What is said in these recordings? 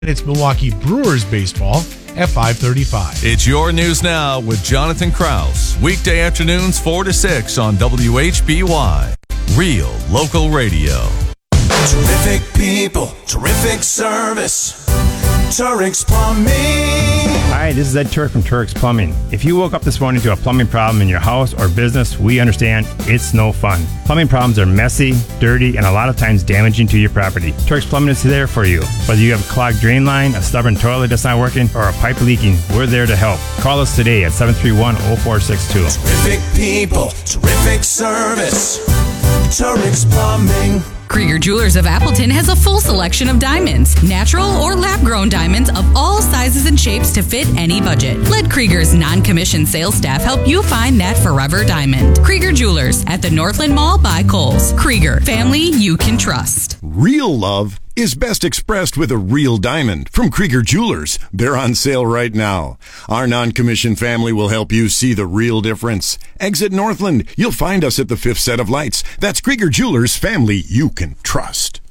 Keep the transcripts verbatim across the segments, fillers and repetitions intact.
It's Milwaukee Brewers baseball at five thirty-five. It's your news now with Jonathan Krause. Weekday afternoons four to six on W H B Y. Real local radio. Terrific people, terrific service. Turk's Plumbing. Hi, this is Ed Turk from Turk's Plumbing. If you woke up this morning to a plumbing problem in your house or business, we understand it's no fun. Plumbing problems are messy, dirty, and a lot of times damaging to your property. Turk's Plumbing is there for you. Whether you have a clogged drain line, a stubborn toilet that's not working, or a pipe leaking, we're there to help. Call us today at seven three one, oh four six two. Terrific people, terrific service. Turk's Plumbing. Krieger Jewelers of Appleton has a full selection of diamonds, natural or lab-grown diamonds of all sizes and shapes to fit any budget. Let Krieger's non-commissioned sales staff help you find that forever diamond. Krieger Jewelers at the Northland Mall by Kohl's. Krieger, family you can trust. Real love is best expressed with a real diamond from Krieger Jewelers. They're on sale right now. Our non-commissioned family will help you see the real difference. Exit Northland. You'll find us at the fifth set of lights. That's Krieger Jewelers, family you can trust.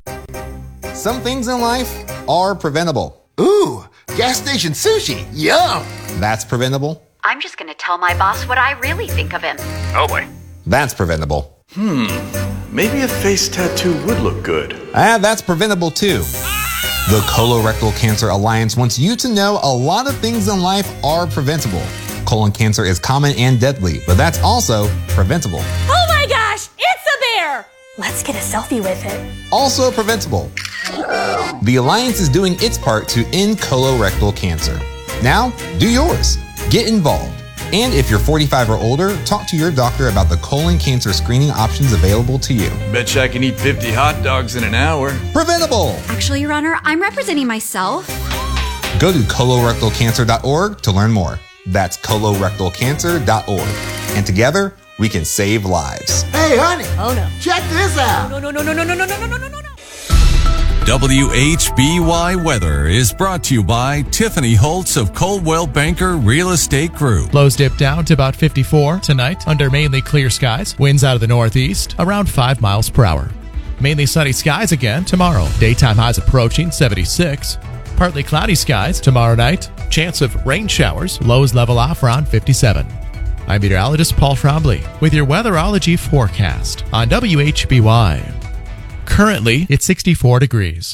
Some things in life are preventable. Ooh, gas station sushi. Yum. That's preventable. I'm just going to tell my boss what I really think of him. Oh boy. That's preventable. Hmm, maybe a face tattoo would look good. Ah, that's preventable too. The Colorectal Cancer Alliance wants you to know a lot of things in life are preventable. Colon cancer is common and deadly, but that's also preventable. Oh my gosh, it's a bear! Let's get a selfie with it. Also preventable. The Alliance is doing its part to end colorectal cancer. Now, do yours. Get involved. And if you're forty-five or older, talk to your doctor about the colon cancer screening options available to you. Betcha I can eat fifty hot dogs in an hour. Preventable! Actually, Your Honor, I'm representing myself. Go to colorectal cancer dot org to learn more. That's colorectal cancer dot org. And together, we can save lives. Hey, honey. Oh no. Check this out. No, no, no, no, no, no, no, no, no, no, no, no. W H B Y Weather is brought to you by Tiffany Holtz of Coldwell Banker Real Estate Group. Lows dip down to about fifty-four tonight under mainly clear skies. Winds out of the northeast around five miles per hour. Mainly sunny skies again tomorrow. Daytime highs approaching seventy-six. Partly cloudy skies tomorrow night. Chance of rain showers. Lows level off around fifty-seven. I'm meteorologist Paul Trombley with your weatherology forecast on W H B Y. Currently, it's sixty-four degrees.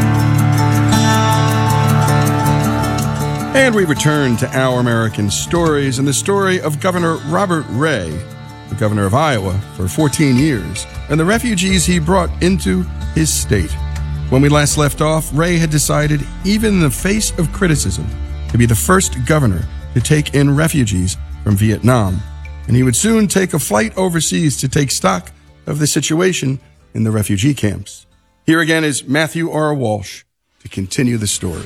And we return to Our American Stories and the story of Governor Robert Ray, the governor of Iowa for fourteen years, and the refugees he brought into his state. When we last left off, Ray had decided, even in the face of criticism, to be the first governor to take in refugees from Vietnam. And he would soon take a flight overseas to take stock of the situation in the refugee camps. Here again is Matthew R. Walsh to continue the story.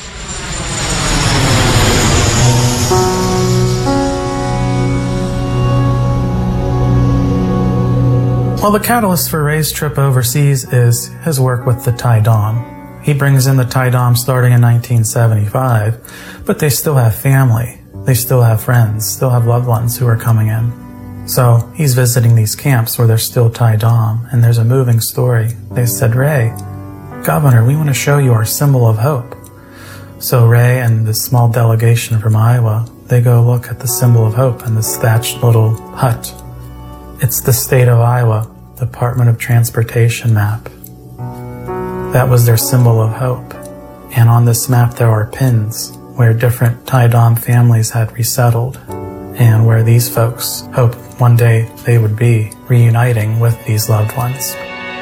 Well, the catalyst for Ray's trip overseas is his work with the Thai Dom. He brings in the Thai Dom starting in nineteen seventy-five, but they still have family. They still have friends, still have loved ones who are coming in. So he's visiting these camps where there's still Thai Dom, and there's a moving story. They said, Ray, Governor, we want to show you our symbol of hope. So Ray and this small delegation from Iowa, they go look at the symbol of hope in this thatched little hut. It's the state of Iowa Department of Transportation map. That was their symbol of hope. And on this map there are pins where different Thai Dom families had resettled, and where these folks hoped one day they would be reuniting with these loved ones.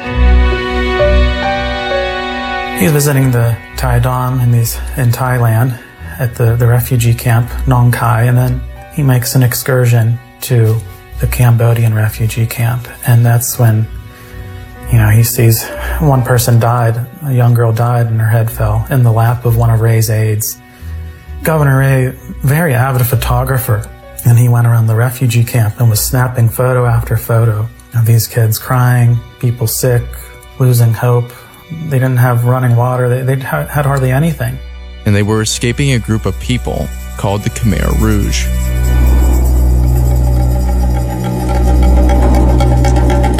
He's visiting the Thai Dom in, these, in Thailand at the, the refugee camp, Nong Khai, and then he makes an excursion to the Cambodian refugee camp. And that's when, you know, he sees one person died, a young girl died and her head fell in the lap of one of Ray's aides. Governor Ray, very avid photographer, and he went around the refugee camp and was snapping photo after photo of these kids crying, people sick, losing hope. They didn't have running water. They, they had hardly anything. And they were escaping a group of people called the Khmer Rouge.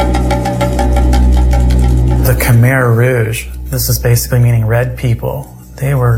The Khmer Rouge, this is basically meaning red people. they were